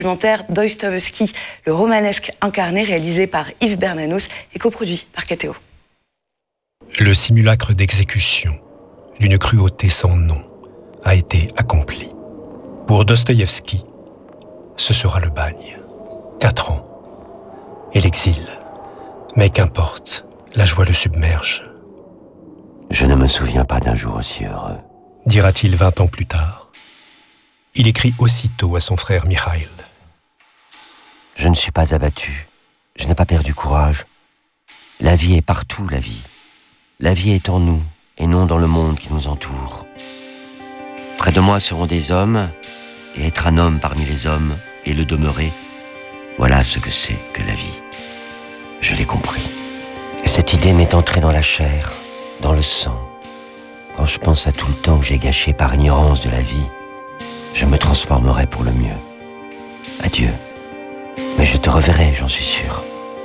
Documentaire Dostoïevski, le romanesque incarné, réalisé par Yves Bernanos et coproduit par KTO. Le simulacre d'exécution d'une cruauté sans nom a été accompli. Pour Dostoïevski, ce sera le bagne, 4 ans, et l'exil. Mais qu'importe, la joie le submerge. Je ne me souviens pas d'un jour aussi heureux, dira-t-il 20 ans plus tard. Il écrit aussitôt à son frère Mikhail. Je ne suis pas abattu, je n'ai pas perdu courage. La vie est partout, la vie. La vie est en nous, et non dans le monde qui nous entoure. Près de moi seront des hommes, et être un homme parmi les hommes, et le demeurer, voilà ce que c'est que la vie. Je l'ai compris. Et cette idée m'est entrée dans la chair, dans le sang. Quand je pense à tout le temps que j'ai gâché par ignorance de la vie, je me transformerai pour le mieux. Adieu. Mais je te reverrai, j'en suis sûr.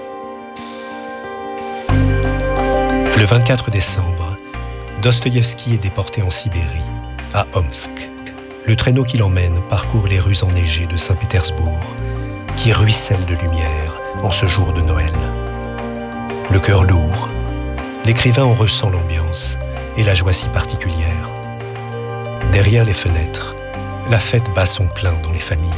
Le 24 décembre, Dostoïevski est déporté en Sibérie, à Omsk. Le traîneau qui l'emmène parcourt les rues enneigées de Saint-Pétersbourg, qui ruissellent de lumière en ce jour de Noël. Le cœur lourd, l'écrivain en ressent l'ambiance et la joie si particulière. Derrière les fenêtres, la fête bat son plein dans les familles.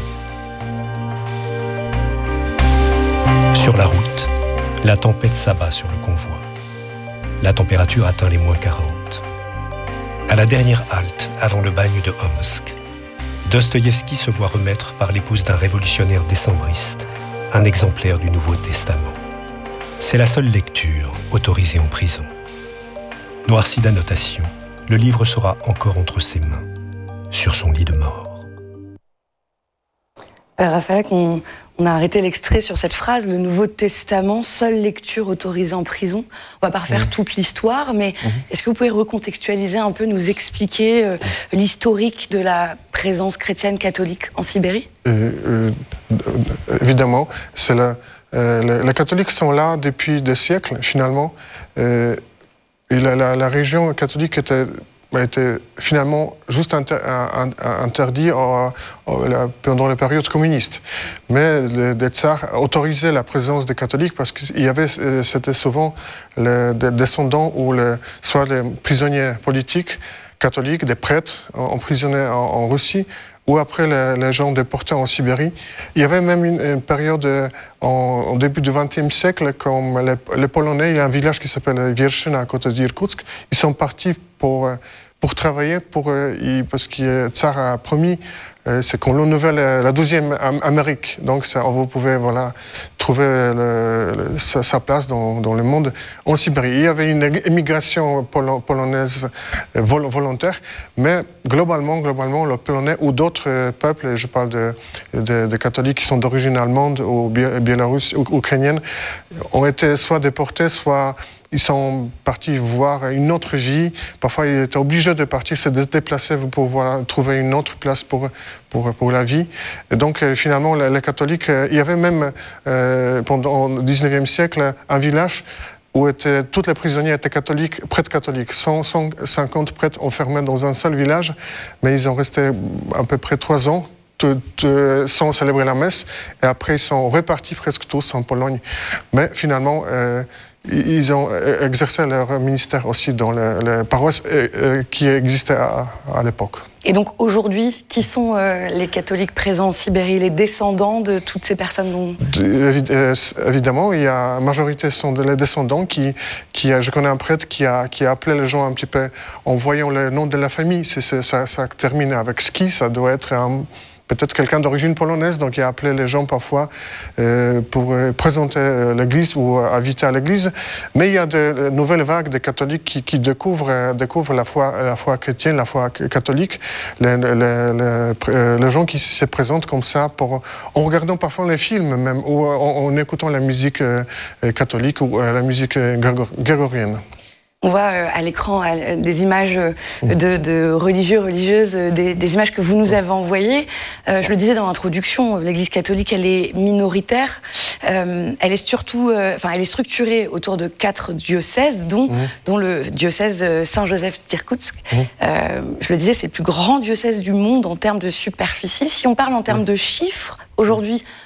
Sur la route, la tempête s'abat sur le convoi. La température atteint les -40. À la dernière halte, avant le bagne de Omsk, Dostoïevski se voit remettre par l'épouse d'un révolutionnaire décembriste un exemplaire du Nouveau Testament. C'est la seule lecture autorisée en prison. Noirci d'annotations, le livre sera encore entre ses mains, sur son lit de mort. Père Raphaël, on a arrêté l'extrait sur cette phrase, le Nouveau Testament, seule lecture autorisée en prison. On va pas refaire toute l'histoire, mais est-ce que vous pouvez recontextualiser un peu, nous expliquer l'historique de la présence chrétienne catholique en Sibérie ? Évidemment, c'est les catholiques sont là depuis des siècles, finalement. Et la région catholique a été finalement juste interdit pendant la période communiste. Mais les tsars autorisaient la présence des catholiques parce que c'était souvent les descendants ou soit les prisonniers politiques catholiques, des prêtres emprisonnés en Russie, ou après les gens déportés en Sibérie. Il y avait même une période au début du XXe siècle, comme les Polonais, il y a un village qui s'appelle Wierszyna à côté d'Irkoutsk, ils sont partis pour travailler, parce que le tsar a promis, c'est qu'on renouvelle la deuxième Amérique. Donc vous pouvez trouver sa place dans le monde en Sibérie. Il y avait une émigration polonaise volontaire, mais globalement, le Polonais ou d'autres peuples, je parle de catholiques qui sont d'origine allemande ou biélorusse ou ukrainienne, ont été soit déportés, soit ils sont partis voir une autre vie. Parfois, ils étaient obligés de partir, se déplacer pour trouver une autre place pour la vie. Et donc, finalement, les catholiques, il y avait même, pendant le 19e siècle, un village où tous les prisonniers étaient catholiques, prêtres catholiques. 150 prêtres enfermés dans un seul village, mais ils ont resté à peu près 3 ans. Sans célébrer la messe, et après ils sont repartis presque tous en Pologne. Mais finalement, ils ont exercé leur ministère aussi dans les paroisses qui existaient à l'époque. Et donc aujourd'hui, qui sont les catholiques présents en Sibérie, les descendants de toutes ces personnes Évidemment, il y a la majorité sont les descendants je connais un prêtre qui a appelé les gens un petit peu en voyant le nom de la famille. Ça termine avec ski, ça doit être peut-être quelqu'un d'origine polonaise, donc il a appelé les gens parfois pour présenter l'église ou inviter à l'église. Mais il y a de nouvelles vagues de catholiques qui découvrent la foi chrétienne, la foi catholique. Les gens qui se présentent comme ça en regardant parfois les films même, ou en écoutant la musique catholique ou la musique grégorienne. On voit à l'écran des images de religieux, religieuses, des images que vous nous avez envoyées. Je le disais dans l'introduction, l'Église catholique, elle est minoritaire. elle est surtout, elle est structurée autour de 4 diocèses, dont le diocèse Saint-Joseph d'Irkoutsk. Je le disais, c'est le plus grand diocèse du monde en termes de superficie. Si on parle en termes de chiffres, aujourd'hui,